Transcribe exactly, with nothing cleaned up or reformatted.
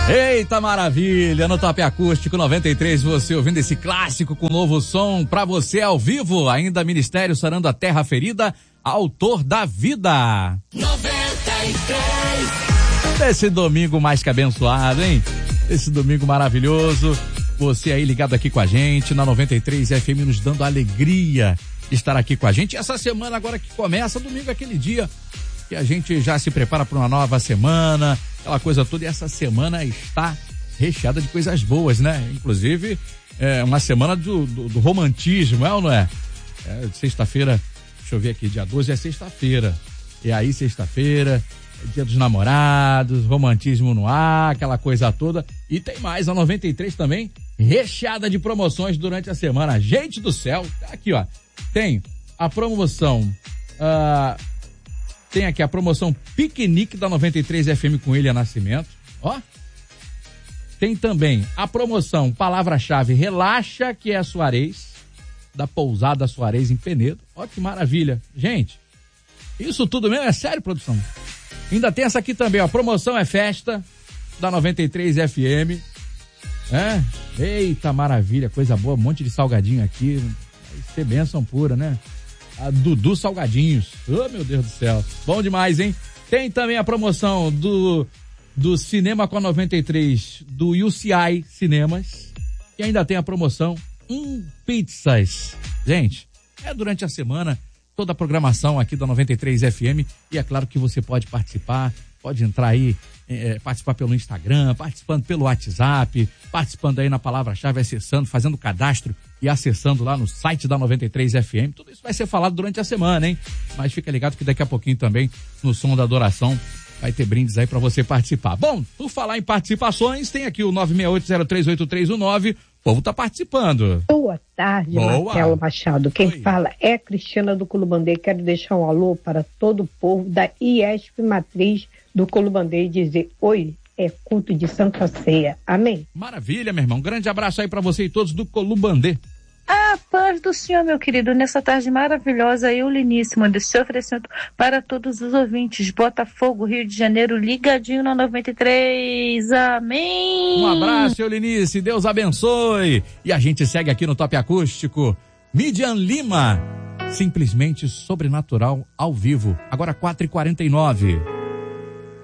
Eita maravilha, no Top Acústico noventa e três, você ouvindo esse clássico com novo som pra você ao vivo, ainda Ministério Sarando a Terra Ferida, Autor da Vida. noventa e três. Esse domingo mais que abençoado, hein? Esse domingo maravilhoso, você aí ligado aqui com a gente na noventa e três F M, nos dando alegria de estar aqui com a gente. Essa semana agora que começa, domingo é aquele dia que a gente já se prepara para uma nova semana, aquela coisa toda, e essa semana está recheada de coisas boas, né? Inclusive, é uma semana do, do, do romantismo, é ou não é? É sexta-feira, deixa eu ver aqui, dia doze é sexta-feira, e aí sexta-feira, é dia dos namorados, romantismo no ar, aquela coisa toda, e tem mais, a noventa e três também, recheada de promoções durante a semana. Gente do céu, aqui ó, tem a promoção, uh, tem aqui a promoção Piquenique da noventa e três F M com Ilha Nascimento, ó. Tem também a promoção Palavra-Chave Relaxa, que é a Suarez, da Pousada Suarez em Penedo. Ó que maravilha. Gente, isso tudo mesmo é sério, produção? Ainda tem essa aqui também, ó, promoção é Festa da noventa e três F M. É, eita maravilha, coisa boa, um monte de salgadinho aqui, vai ser bênção pura, né? A Dudu Salgadinhos. Oh, meu Deus do céu. Bom demais, hein? Tem também a promoção do, do Cinema com a noventa e três, do U C I Cinemas. E ainda tem a promoção Um Pizzas. Gente, é durante a semana toda a programação aqui da noventa e três F M. E é claro que você pode participar, pode entrar aí, é, participar pelo Instagram, participando pelo WhatsApp, participando aí na palavra-chave, acessando, fazendo cadastro e acessando lá no site da noventa e três F M. Tudo isso vai ser falado durante a semana, hein? Mas fica ligado que daqui a pouquinho também, no Som da Adoração, vai ter brindes aí pra você participar. Bom, por falar em participações, tem aqui o nove seis oito zero três oito três um nove. O povo tá participando. Boa tarde, Boa. Marcelo Machado. Quem Oi. fala é Cristina do Culubandê. Quero deixar um alô para todo o povo da I E S P Matriz do Culubandê e dizer: oi, é culto de Santa Ceia. Amém? Maravilha, meu irmão. Um grande abraço aí pra você e todos do Culubandê. A paz do Senhor, meu querido, nessa tarde maravilhosa, eu, Linice, mando esse oferecimento para todos os ouvintes, Botafogo, Rio de Janeiro, ligadinho na noventa e três, amém! Um abraço, Eulinice, Deus abençoe! E a gente segue aqui no Top Acústico, Midian Lima, simplesmente sobrenatural ao vivo, agora quatro e quarenta e nove.